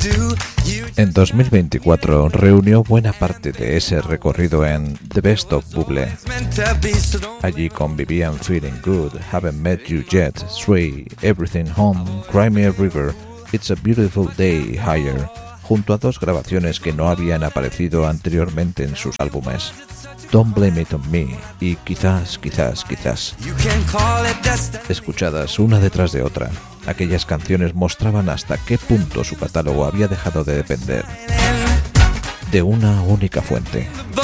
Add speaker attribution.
Speaker 1: En 2024 reunió buena parte de ese recorrido en The Best of Buble. Allí convivían Feeling Good, Haven't Met You Yet, Stray, Everything Home, Cry Me a River, It's a Beautiful Day, Higher, junto a dos grabaciones que no habían aparecido anteriormente en sus álbumes, Don't Blame It on Me y Quizás. Escuchadas una detrás de otra, aquellas canciones mostraban hasta qué punto su catálogo había dejado de depender de una única fuente.